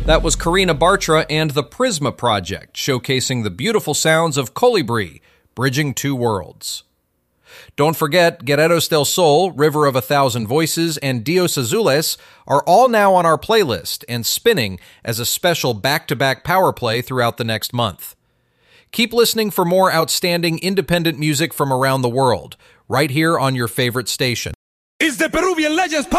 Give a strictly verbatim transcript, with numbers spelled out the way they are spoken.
That was Karina Bartra and the Prisma Project, showcasing the beautiful sounds of Colibri, Bridging Two Worlds. Don't forget, Guerreros del Sol, River of a Thousand Voices, and Dios Azules are all now on our playlist and spinning as a special back-to-back power play throughout the next month. Keep listening for more outstanding independent music from around the world, right here on your favorite station. It's the Peruvian Legends